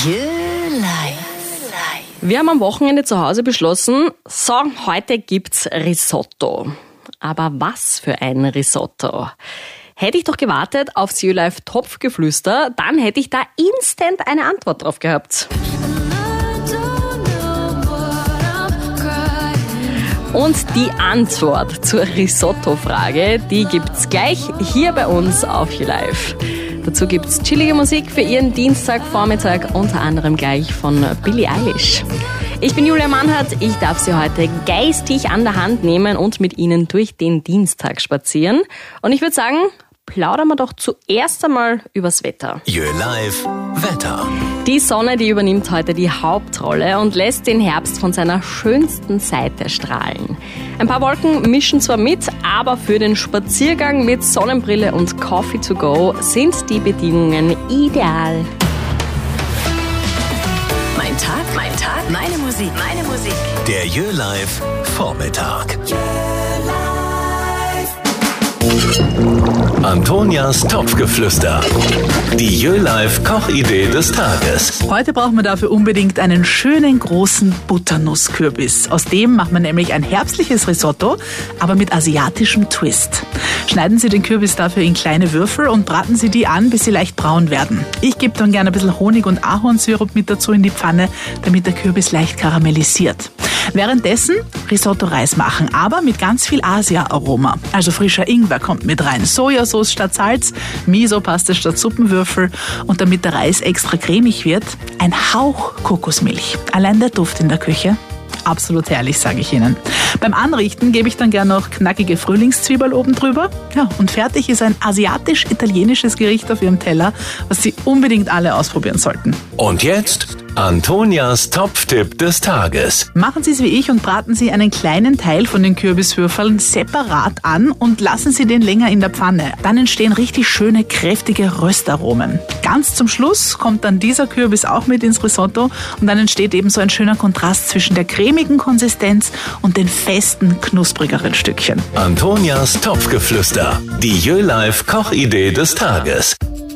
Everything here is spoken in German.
Wir haben am Wochenende zu Hause beschlossen, so, heute gibt's Risotto. Aber was für ein Risotto? Hätte ich doch gewartet aufs YouLife Topfgeflüster, dann hätte ich da instant eine Antwort drauf gehabt. Und die Antwort zur Risotto-Frage, die gibt's gleich hier bei uns auf YouLife. Dazu gibt's chillige Musik für Ihren Dienstagvormittag, unter anderem gleich von Billie Eilish. Ich bin Julia Mannhardt, ich darf Sie heute geistig an der Hand nehmen und mit Ihnen durch den Dienstag spazieren. Und ich würde sagen, plaudern wir doch zuerst einmal übers Wetter. YouLife Wetter. Die Sonne, die übernimmt heute die Hauptrolle und lässt den Herbst von seiner schönsten Seite strahlen. Ein paar Wolken mischen zwar mit, aber für den Spaziergang mit Sonnenbrille und Coffee to go sind die Bedingungen ideal. Mein Tag, meine Musik. Der YouLife Vormittag. Antonias Topfgeflüster. Die YouLife Kochidee des Tages. Heute brauchen wir dafür unbedingt einen schönen großen Butternusskürbis. Aus dem macht man nämlich ein herbstliches Risotto, aber mit asiatischem Twist. Schneiden Sie den Kürbis dafür in kleine Würfel und braten Sie die an, bis sie leicht braun werden. Ich gebe dann gerne ein bisschen Honig und Ahornsirup mit dazu in die Pfanne, damit der Kürbis leicht karamellisiert. Währenddessen Risotto-Reis machen, aber mit ganz viel Asia-Aroma. Also frischer Ingwer kommt mit rein, Sojasauce statt Salz, Miso-Paste statt Suppenwürfel und damit der Reis extra cremig wird, ein Hauch Kokosmilch. Allein der Duft in der Küche, absolut herrlich, sage ich Ihnen. Beim Anrichten gebe ich dann gerne noch knackige Frühlingszwiebel oben drüber. Ja, und fertig ist ein asiatisch-italienisches Gericht auf Ihrem Teller, was Sie unbedingt alle ausprobieren sollten. Und jetzt Antonias Topftipp des Tages. Machen Sie es wie ich und braten Sie einen kleinen Teil von den Kürbiswürfeln separat an und lassen Sie den länger in der Pfanne. Dann entstehen richtig schöne, kräftige Röstaromen. Ganz zum Schluss kommt dann dieser Kürbis auch mit ins Risotto und dann entsteht eben so ein schöner Kontrast zwischen der cremigen Konsistenz und den festen, knusprigeren Stückchen. Antonias Topfgeflüster. Die YouLife Kochidee des Tages.